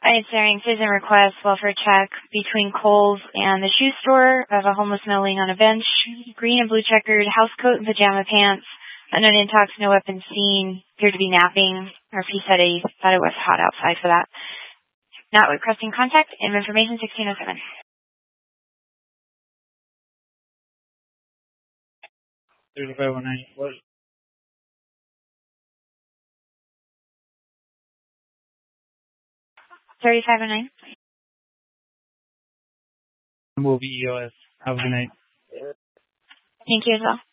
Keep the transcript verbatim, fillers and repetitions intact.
Answering citizen request, welfare check between Kohl's and the shoe store of a homeless male laying on a bench, green and blue checkered, house coat and pajama pants, unknown intox, no weapons seen, appeared to be napping, or if he said he thought it was hot outside for that. Not requesting contact, and information sixteen oh seven. thirty-five oh nine, what? thirty-five oh nine. Will be E O S. Have a good night. Thank you as well.